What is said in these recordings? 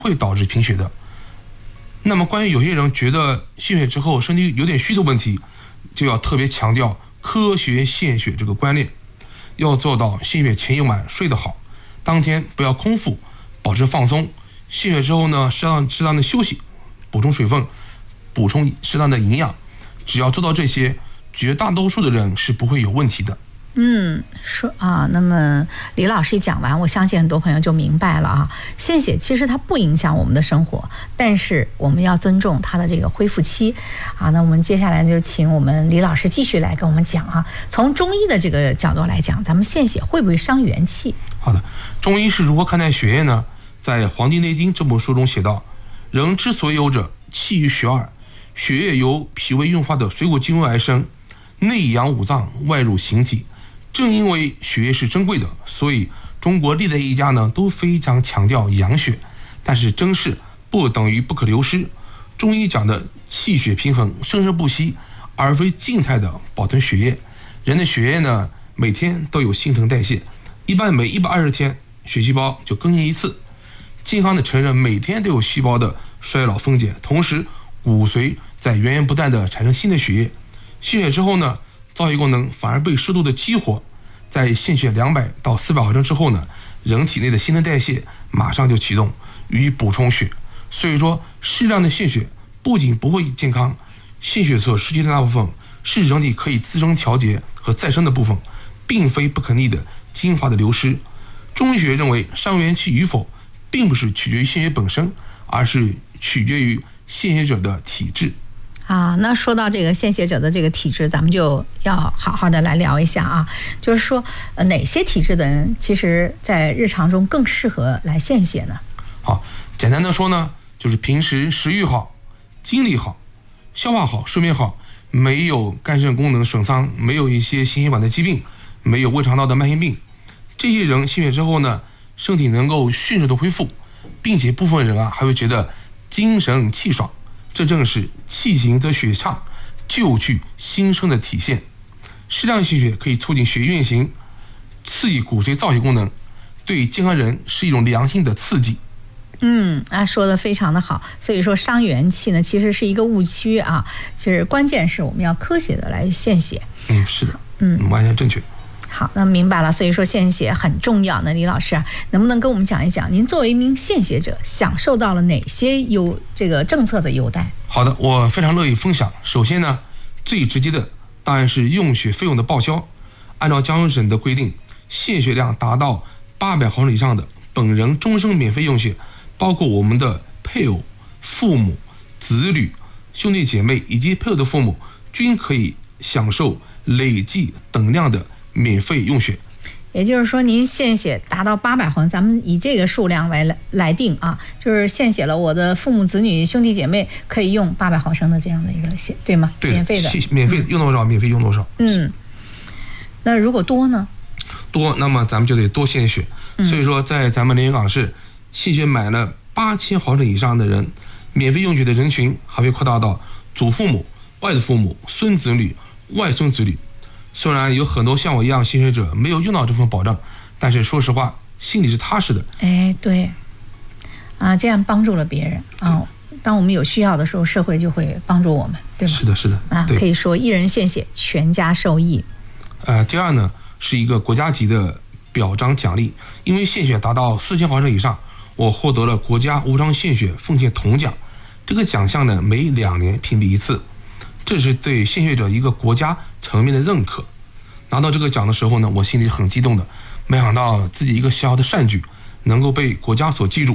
会导致贫血的。那么关于有些人觉得献血之后身体有点虚的问题，就要特别强调科学献血这个观念，要做到献血前一晚睡得好，当天不要空腹，保持放松。献血之后呢，适当的休息，补充水分，补充适当的营养，只要做到这些，绝大多数的人是不会有问题的。 那么李老师一讲完，我相信很多朋友就明白了啊。献血其实它不影响我们的生活，但是我们要尊重它的这个恢复期啊。那我们接下来就请我们李老师继续来跟我们讲啊。从中医的这个角度来讲，咱们献血会不会伤元气？ 好的，中医是如何看待血液呢？在《黄帝内经》这本书中写道：人之所以有者，气于血耳。血液由脾胃运化的水谷精微而生，内养五脏，外入形体。正因为血液是珍贵的，所以中国历代医家呢都非常强调养血，但是珍视不等于不可流失。中医讲的气血平衡，生生不息，而非静态的保存血液。人的血液呢每天都有新陈代谢，一般每120天血细胞就更新一次。健康的成人每天都有细胞的衰老分解，同时骨髓在源源不断的产生新的血液。献血之后呢，造血功能反而被适度的激活，在献血200到400毫升之后呢，人体内的新陈代谢马上就启动，予以补充血。所以说，适量的献血不仅不会健康，献血所失去的大部分是人体可以自身调节和再生的部分，并非不可逆的精华的流失。中医学认为，伤元气与否，并不是取决于献血本身，而是取决于献血者的体质。 那说到这个献血者的这个体质，咱们就要好好的来聊一下啊。就是说，哪些体质的人，其实在日常中更适合来献血呢？ 好，简单的说呢，就是平时食欲好、精力好、消化好、睡眠好，没有肝肾功能损伤，没有一些心血管的疾病，没有胃肠道的慢性病，这些人献血之后呢，身体能够迅速的恢复，并且部分人还会觉得精神气爽。这正是气行则血畅，救去心生的体现。适量献血可以促进血液运行，刺激骨髓造血功能，对健康人是一种良性的刺激。 说得非常的好。所以说伤元气呢，其实是一个误区啊。其实关键是我们要科学的来献血。 是的，完全正确。 好，那明白了。所以说献血很重要。那李老师能不能跟我们讲一讲，您作为一名献血者，享受到了哪些这个政策的优待？ 好的，我非常乐意分享。首先呢，最直接的当然是用血费用的报销。按照江苏省的规定，献血量达到800毫升以上的，本人终身免费用血，包括我们的配偶、父母、子女、兄弟姐妹以及配偶的父母，均可以享受累计等量的免费用血。 也就是说，您献血达到800毫升，咱们以这个数量来定啊，就是献血了，我的父母、子女、兄弟姐妹可以用800毫升的这样的一个血，对吗？ 对， 免费的， 免费用多少，免费用多少。 那如果多呢？ 多，那么咱们就得多献血。所以说，在咱们连云港市，献血买了8000毫升以上的人，免费用血的人群还会扩大到祖父母、外的父母、孙子女、外孙子女。虽然有很多像我一样献血者没有用到这份保障，但是说实话，心里是踏实的。 对，这样帮助了别人啊。当我们有需要的时候，社会就会帮助我们，对吗？ 是的。 可以说一人献血，全家受益。 第二呢，是一个国家级的表彰奖励，因为献血达到4000毫升以上，我获得了国家无偿献血奉献铜奖。这个奖项呢，每2年评比一次，这是对献血者一个国家层面的认可。拿到这个奖的时候呢，我心里很激动的，没想到自己一个小小的善举能够被国家所记住。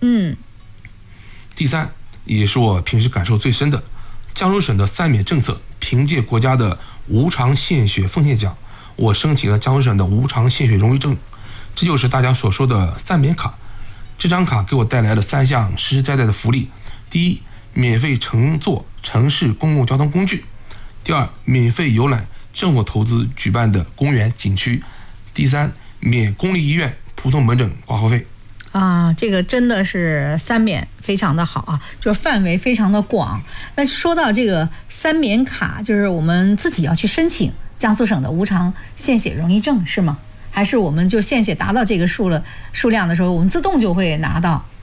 第三，也是我平时感受最深的，江苏省的3免政策，凭借国家的无偿献血奉献奖，我申请了江苏省的无偿献血荣誉证，这就是大家所说的3免卡。这张卡给我带来了3项实实在在的福利：第一，免费乘坐城市公共交通工具；第二，免费游览政府投资举办的公园景区；第三，免公立医院普通门诊挂号费。 这个真的是3免非常的好啊，就是范围非常的广。那说到这个3免卡，就是我们自己要去申请江苏省的无偿献血荣誉证是吗？还是我们就献血达到这个数量的时候，我们自动就会拿到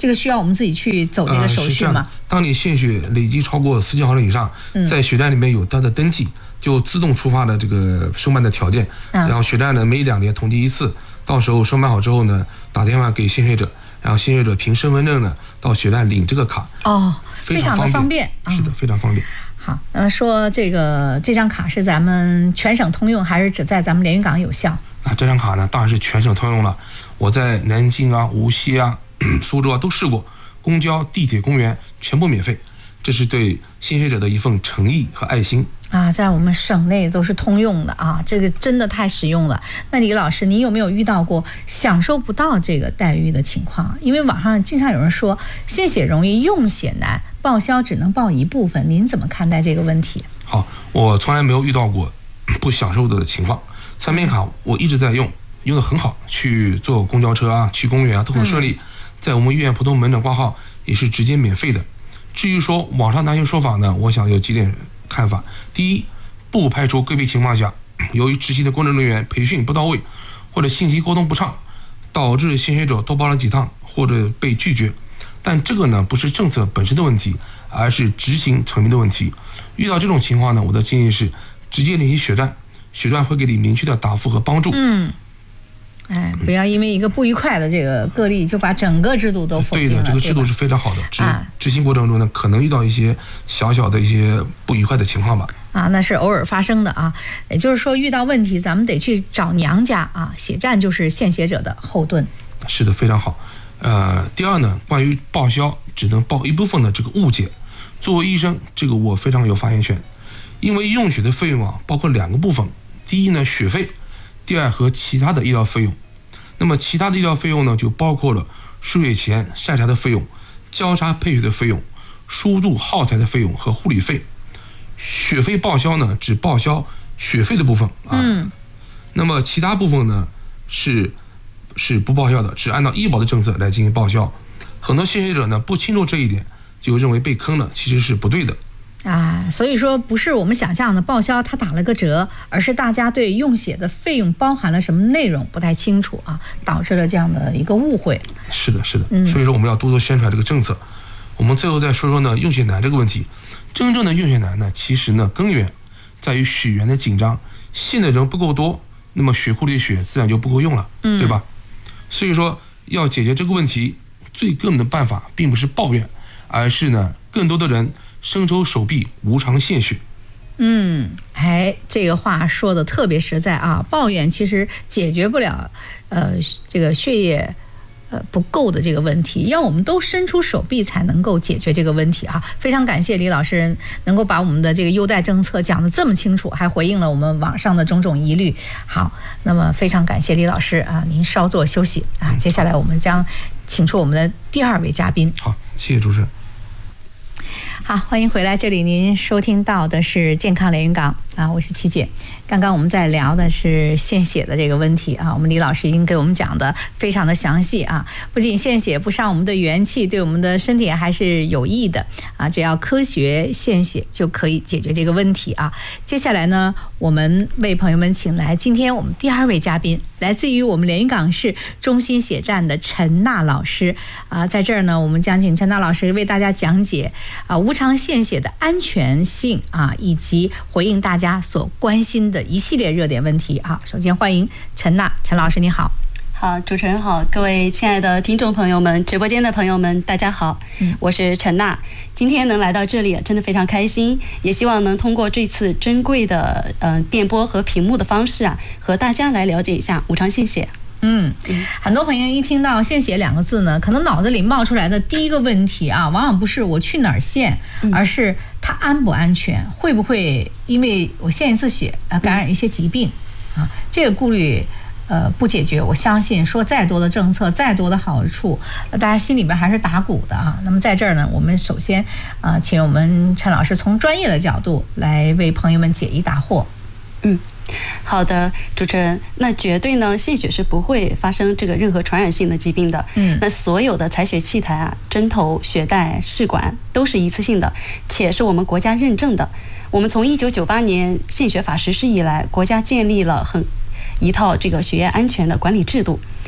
这个需要我们自己去走这个手续吗？ 当你献血累计超过47毫升以上，在血站里面有它的登记，就自动触发了这个收办的条件。然后血站呢每2年统计一次，到时候收办好之后呢，打电话给献血者，然后献血者凭身份证呢到血站领这个卡。非常的方便。是的，非常方便。 好，说这张卡是咱们全省通用，还是只在咱们连云港有效？ 这张卡呢当然是全省通用了。我在南京啊、无锡啊、苏州啊都试过，公交、地铁、公园全部免费，这是对献血者的一份诚意和爱心在我们省内都是通用的这个真的太实用了。那李老师，您有没有遇到过享受不到这个待遇的情况？因为网上经常有人说献血容易用血难，报销只能报一部分，您怎么看待这个问题？ 好，我从来没有遇到过不享受的情况。3边卡我一直在用得很好，去坐公交车啊，去公园啊都很顺利。在我们医院普通门诊挂号也是直接免费的。至于说网上那些说法呢，我想有几点看法。第一，不排除个别情况下，由于执行的工作人员培训不到位，或者信息沟通不畅，导致献血者多报了几趟或者被拒绝。但这个呢不是政策本身的问题，而是执行层面的问题。遇到这种情况呢，我的建议是直接联系血站，血站会给你明确的答复和帮助。 不要因为一个不愉快的这个个例就把整个制度都否定了。 对的，这个制度是非常好的。执行过程中呢，可能遇到一些小小的一些不愉快的情况吧。 那是偶尔发生的也就是说，遇到问题咱们得去找娘家血站就是献血者的后盾。 是的，非常好。第二呢，关于报销只能报一部分的这个误解，作为医生，这个我非常有发言权。因为用血的费用包括2个部分，第一呢血费，第二和其他的医疗费用。那么其他的医疗费用呢，就包括了输血前筛查的费用、交叉配血的费用、输入耗材的费用和护理费。血费报销呢，只报销血费的部分那么其他部分呢是不报销的，只按照医保的政策来进行报销。很多献血者呢不清楚这一点，就认为被坑了，其实是不对的所以说不是我们想象的报销它打了个折，而是大家对用血的费用包含了什么内容不太清楚导致了这样的一个误会。 是的，所以说我们要多多宣传这个政策。我们最后再说说呢用血难这个问题。真正的用血难呢，其实呢根源在于血源的紧张，献的人不够多，那么血库里的血自然就不够用了，对吧？所以说要解决这个问题，最根本的办法并不是抱怨，而是呢更多的人伸出手臂无偿献血。 这个话说的特别实在抱怨其实解决不了这个血液不够的这个问题，要我们都伸出手臂才能够解决这个问题非常感谢李老师能够把我们的这个优待政策讲得这么清楚，还回应了我们网上的种种疑虑。好，那么非常感谢李老师您稍作休息接下来我们将请出我们的第2位嘉宾。 好，谢谢主持人。 好，欢迎回来，这里您收听到的是健康连云港我是琪姐。刚刚我们在聊的是献血的这个问题我们李老师已经给我们讲的非常的详细不仅献血不伤我们的元气，对我们的身体还是有益的只要科学献血就可以解决这个问题接下来呢，我们为朋友们请来今天我们第2位嘉宾，来自于我们连云港市中心血站的陈娜老师在这儿呢，我们将请陈娜老师为大家讲解无偿献血的安全性以及回应大家所关心的一系列热点问题首先欢迎陈娜，陈老师你好。 好，主持人好，各位亲爱的听众朋友们，直播间的朋友们，大家好，我是陈娜。今天能来到这里，真的非常开心，也希望能通过这次珍贵的电波和屏幕的方式和大家来了解一下无偿献血。 很多朋友一听到献血2个字呢，可能脑子里冒出来的第一个问题往往不是我去哪儿献，而是它安不安全，会不会因为我献一次血感染一些疾病这个顾虑不解决，我相信说再多的政策再多的好处大家心里边还是打鼓的那么在这儿呢，我们首先请我们陈老师从专业的角度来为朋友们解疑答惑。 好的，主持人，那绝对呢，献血是不会发生这个任何传染性的疾病的。那所有的采血器材针头、血袋、试管都是一次性的，且是我们国家认证的。我们从1998年献血法实施以来，国家建立了一套这个血液安全的管理制度。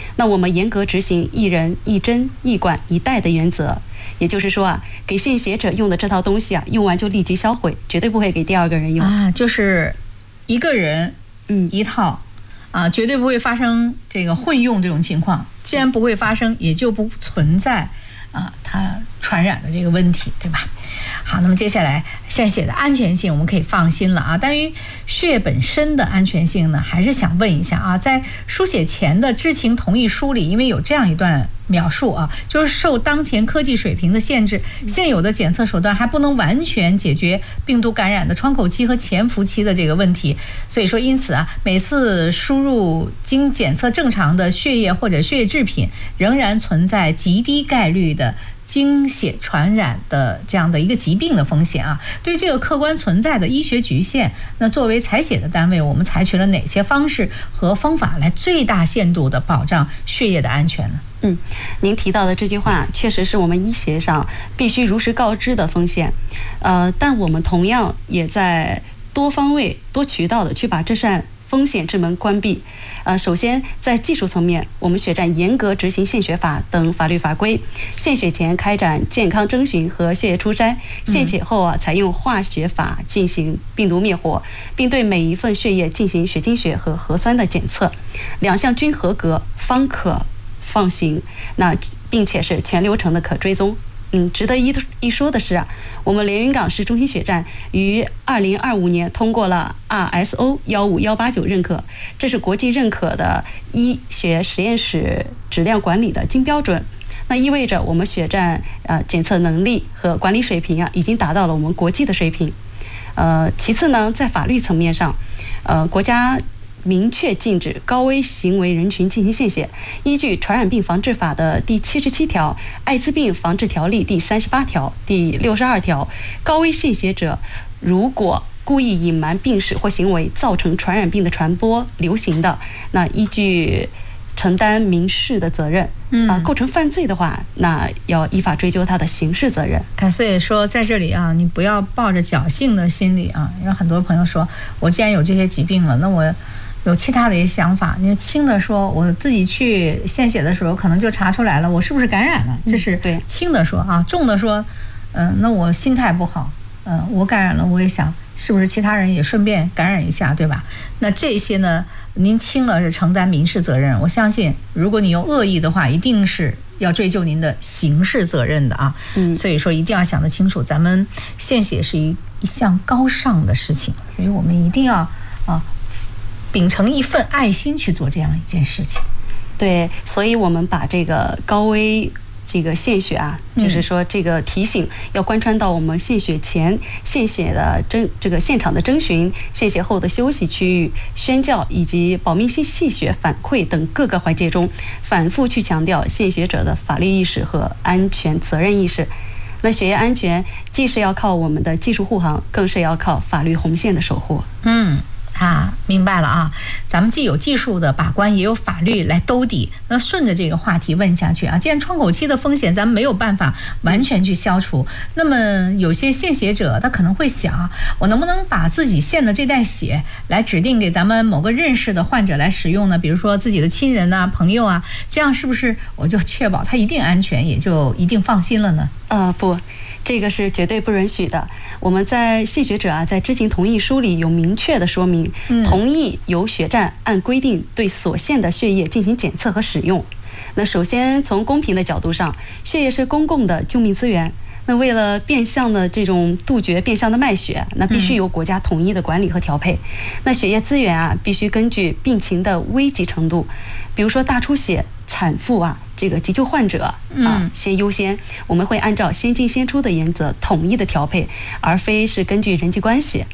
那我们严格执行一人一针一管一袋的原则，也就是说啊，给献血者用的这套东西啊，用完就立即销毁，绝对不会给第二个人用啊，就是一个人一套啊，绝对不会发生这个混用这种情况。既然不会发生，也就不存在它传染的这个问题，对吧？好，那么接下来献血的安全性我们可以放心了啊。但于血液本身的安全性呢，还是想问一下啊，在输血前的知情同意书里，因为有这样一段描述啊，就是受当前科技水平的限制，现有的检测手段还不能完全解决病毒感染的窗口期和潜伏期的这个问题。所以说，因此啊，每次输入经检测正常的血液或者血液制品，仍然存在极低概率的经血传染的这样的一个疾病的风险啊。对这个客观存在的医学局限，那作为采血的单位，我们采取了哪些方式和方法来最大限度的保障血液的安全呢？ 您提到的这句话确实是我们医学上必须如实告知的风险，但我们同样也在多方位、多渠道的去把这扇风险之门关闭。首先在技术层面，我们血站严格执行献血法等法律法规，献血前开展健康征询和血液初筛，献血后啊采用化学法进行病毒灭活，并对每一份血液进行血清学和核酸的检测，2项均合格方可放行，那并且是全流程的可追踪。值得一说的是啊，我们连云港市中心血站于2025年通过了 RSO 15189认可，这是国际认可的医学实验室质量管理的金标准。那意味着我们血站检测能力和管理水平啊，已经达到了我们国际的水平。其次呢，在法律层面上，国家明确禁止高危行为人群进行献血，依据《传染病防治法》的第77条、《艾滋病防治条例》第38条、第62条，高危献血者如果故意隐瞒病史或行为造成传染病的传播流行的，那依据承担民事的责任。构成犯罪的话，那要依法追究他的刑事责任。 所以说在这里啊，你不要抱着侥幸的心理啊，因为很多朋友说，我既然有这些疾病了，那我有其他的一些想法。你轻的说，我自己去献血的时候，可能就查出来了，我是不是感染了？这是轻的说啊。重的说，那我心态不好，我感染了，我也想是不是其他人也顺便感染一下，对吧？那这些呢，您轻了是承担民事责任，我相信如果你有恶意的话，一定是要追究您的刑事责任的啊。所以说一定要想得清楚，咱们献血是一项高尚的事情，所以我们一定要秉承一份爱心去做这样一件事情。 对，所以我们把这个高危这个献血啊，就是说这个提醒要贯穿到我们献血前、献血的这个现场的征询、献血后的休息区域、宣教以及保密性献血反馈等各个环节中，反复去强调献血者的法律意识和安全责任意识。那血液安全既是要靠我们的技术护航，更是要靠法律红线的守护。 明白了啊，咱们既有技术的把关，也有法律来兜底。那顺着这个话题问下去啊，既然窗口期的风险咱们没有办法完全去消除，那么有些献血者他可能会想，我能不能把自己献的这袋血来指定给咱们某个认识的患者来使用呢？比如说自己的亲人啊、朋友啊，这样是不是我就确保他一定安全，也就一定放心了呢？ 不，这个是绝对不允许的。我们在献血者啊，在知情同意书里有明确的说明，同意由血站按规定对所献的血液进行检测和使用。那首先从公平的角度上，血液是公共的救命资源。那为了变相的这种杜绝变相的卖血，那必须由国家统一的管理和调配。那血液资源啊，必须根据病情的危急程度，比如说大出血、产妇啊，这个急救患者先优先。我们会按照先进先出的原则统一的调配，而非是根据人际关系。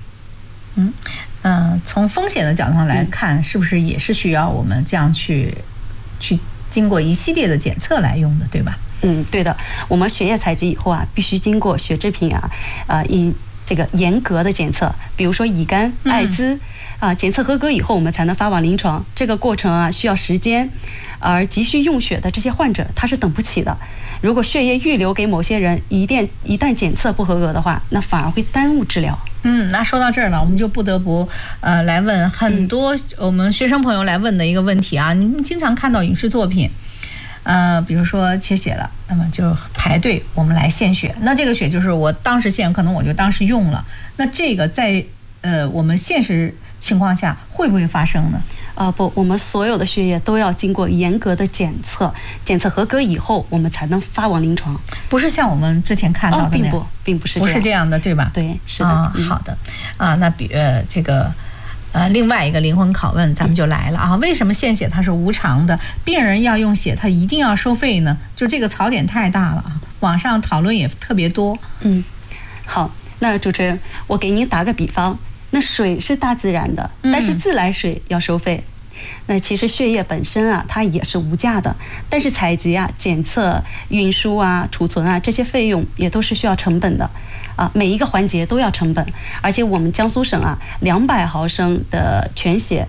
从风险的角度上来看，是不是也是需要我们这样去经过一系列的检测来用的，对吧？ 对的。我们血液采集以后啊，必须经过血制品以这个严格的检测，比如说乙肝、艾滋检测合格以后，我们才能发往临床。这个过程啊需要时间，而急需用血的这些患者他是等不起的。如果血液预留给某些人，一旦检测不合格的话，那反而会耽误治疗。 那说到这儿了，我们就不得不来问很多我们学生朋友来问的一个问题啊。你们经常看到影视作品，比如说缺血了，那么就排队我们来献血。那这个血就是我当时献，可能我就当时用了。那这个在我们现实情况下会不会发生呢？ 不，我们所有的血液都要经过严格的检测，检测合格以后，我们才能发往临床。 不是像我们之前看到的那样， 并不是这样， 不是这样的，对吧？ 对，是的。 好的那这个另外一个灵魂拷问咱们就来了啊，为什么献血它是无偿的，病人要用血他一定要收费呢？就这个槽点太大了啊，网上讨论也特别多。 好，那主持人，我给您打个比方。那水是大自然的，但是自来水要收费。那其实血液本身啊，它也是无价的，但是采集啊、检测、运输啊、储存啊这些费用也都是需要成本的每一个环节都要成本。而且我们江苏省200毫升的全血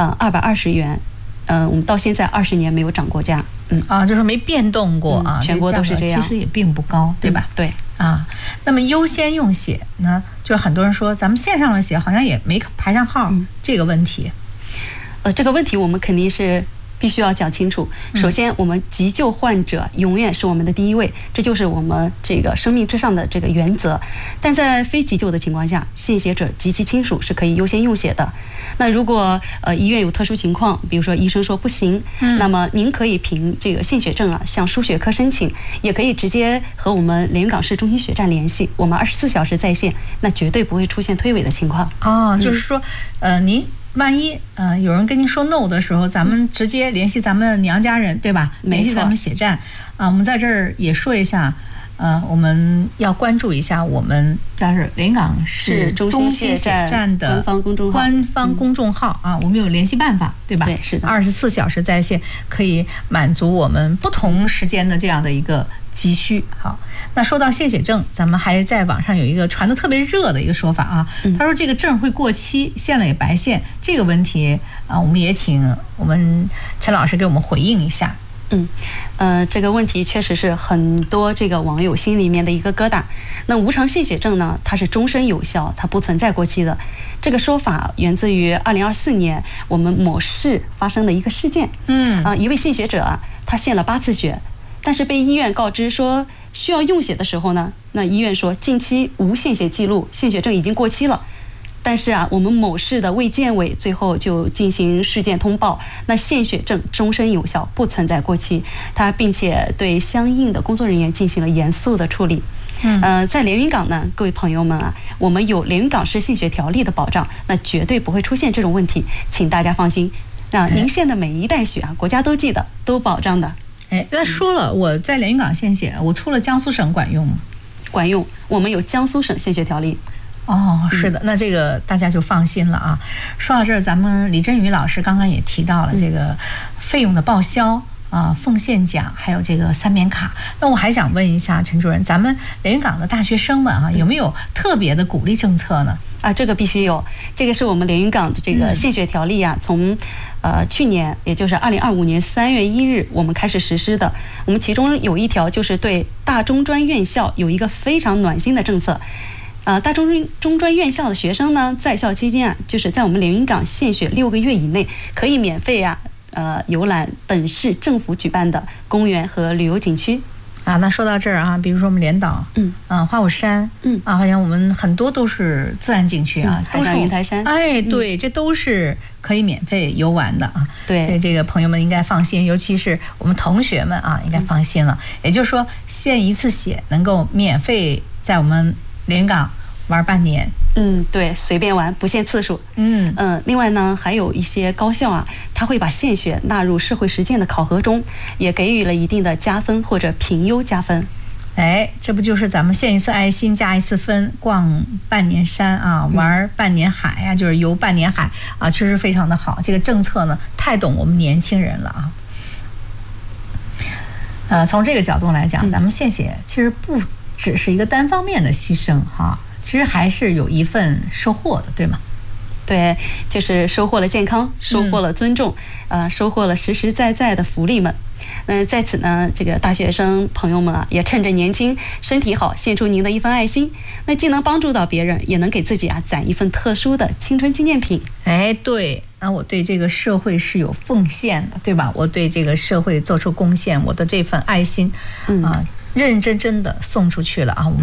220元，我们到现在20年没有涨过价。 就是没变动过全国都是这样， 其实也并不高，对吧？ 对那么优先用血呢，就很多人说咱们献上了血好像也没排上号，这个问题这个问题我们肯定是必须要讲清楚。首先，我们急救患者永远是我们的第一位，这就是我们这个生命之上的这个原则。但在非急救的情况下，献血者及其亲属是可以优先用血的。那如果医院有特殊情况，比如说医生说不行，那么您可以凭这个献血证向输血科申请，也可以直接和我们连云港市中心血站联系，我们24小时在线，那绝对不会出现推诿的情况。 就是说您万一有人跟您说 no 的时候，咱们直接联系咱们娘家人，对吧？联系咱们血站我们在这儿也说一下，我们要关注一下我们这是连云港市中心血站的官方公众号我们有联系办法，对吧？ 对，是的 ，24小时在线，可以满足我们不同时间的这样的一个急需。好，那说到献血证，咱们还在网上有一个传得特别热的一个说法他说这个证会过期，献了也白献。这个问题我们也请我们陈老师给我们回应一下。 这个问题确实是很多这个网友心里面的一个疙瘩。那无偿献血证呢，它是终身有效，它不存在过期的。这个说法源自于2024年我们某市发生的一个事件。一位献血者他献了8次血，但是被医院告知说需要用血的时候呢，那医院说近期无献血记录，献血证已经过期了。但是我们某市的卫健委最后就进行事件通报，那献血证终身有效，不存在过期，它并且对相应的工作人员进行了严肃的处理。在连云港呢，各位朋友们我们有连云港市献血条例的保障，那绝对不会出现这种问题，请大家放心。那您献的每一袋血国家都记得，都保障的。 那说了，我在连云港献血，我出了江苏省管用吗？ 管用，我们有江苏省献血条例。 是的，那这个大家就放心了说到这儿，咱们李振宇老师刚刚也提到了这个费用的报销奉献奖，还有这个3免卡。那我还想问一下陈主任，咱们连云港的大学生们有没有特别的鼓励政策呢？ 这个必须有，这个是我们连云港的这个献血条例从去年，也就是2025年3月1日我们开始实施的。我们其中有一条就是对大中专院校有一个非常暖心的政策。大中专院校的学生呢，在校期间就是在我们连云港献血6个月以内，可以免费游览本市政府举办的公园和旅游景区。 那说到这儿比如说我们连岛，花果山，好像我们很多都是自然景区海上云台山， 对，这都是可以免费游玩的对， 所以这个朋友们应该放心，尤其是我们同学们应该放心了。也就是说，献一次血能够免费在我们连云港玩半年。 对，随便玩，不限次数。另外呢，还有一些高校它会把献血纳入社会实践的考核中，也给予了一定的加分或者评优加分。 这不就是咱们献一次爱心加一次分，逛半年山玩半年海就是游半年海确实非常的好。这个政策呢，太懂我们年轻人了从这个角度来讲，咱们献血其实不只是一个单方面的牺牲其实还是有一份收获的，对吗？ 对，就是收获了健康，收获了尊重，收获了实实在在的福利们。在此呢，这个大学生朋友们啊，也趁着年轻、身体好，献出您的一份爱心。那既能帮助到别人，也能给自己攒一份特殊的青春纪念品。 哎，对，那我对这个社会是有奉献的，对吧？我对这个社会做出贡献，我的这份爱心，认认真真的送出去了啊！我们